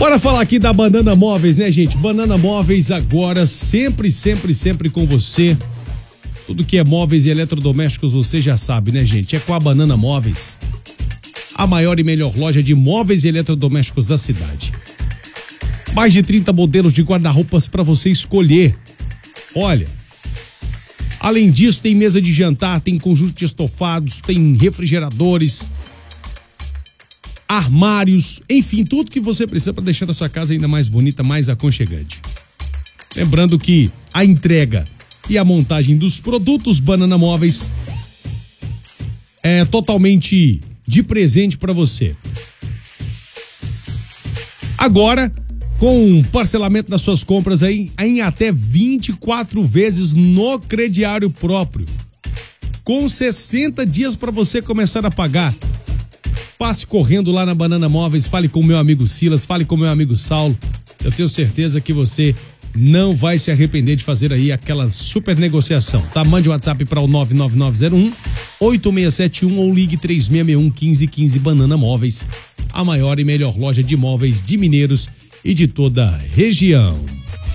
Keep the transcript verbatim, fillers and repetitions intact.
Bora falar aqui da Banana Móveis, né, gente? Banana Móveis agora sempre, sempre, sempre com você. Tudo que é móveis e eletrodomésticos você já sabe, né, gente? É com a Banana Móveis, a maior e melhor loja de móveis e eletrodomésticos da cidade. Mais de trinta modelos de guarda-roupas para você escolher. Olha, além disso, tem mesa de jantar, tem conjunto de estofados, tem refrigeradores, armários, enfim, tudo que você precisa para deixar a sua casa ainda mais bonita, mais aconchegante. Lembrando que a entrega e a montagem dos produtos Banana Móveis é totalmente de presente para você. Agora, com parcelamento das suas compras aí em até vinte e quatro vezes no crediário próprio, com sessenta dias para você começar a pagar. Passe correndo lá na Banana Móveis, fale com o meu amigo Silas, fale com o meu amigo Saulo. Eu tenho certeza que você não vai se arrepender de fazer aí aquela super negociação, tá? Mande um WhatsApp para o nove nove nove zero um oito seis sete um ou ligue três seis seis um um cinco um cinco. Banana Móveis, a maior e melhor loja de móveis de Mineiros e de toda a região.